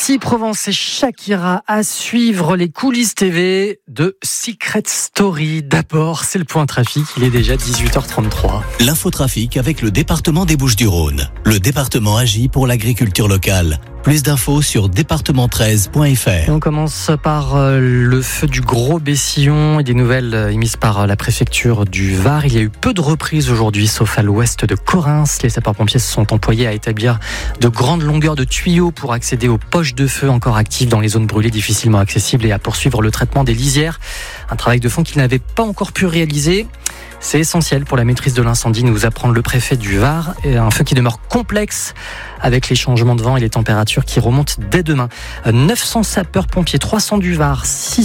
Alexis Provence et Shakira à suivre les coulisses TV de Secret Story. D'abord, c'est le point trafic, il est déjà 18h33. L'infotrafic avec le département des Bouches-du-Rhône. Le département agit pour l'agriculture locale. Plus d'infos sur département13.fr. On commence par le feu du Gros Bessillon et des nouvelles émises par la préfecture du Var. Il y a eu peu de reprises aujourd'hui, sauf à l'ouest de Correns. Les sapeurs-pompiers se sont employés à établir de grandes longueurs de tuyaux pour accéder aux poches de feu encore actives dans les zones brûlées difficilement accessibles et à poursuivre le traitement des lisières. Un travail de fond qu'ils n'avaient pas encore pu réaliser. C'est essentiel pour la maîtrise de l'incendie, nous apprend le préfet du Var. Et un feu qui demeure complexe avec les changements de vent et les températures qui remontent dès demain. 900 sapeurs-pompiers, 300 du Var, 6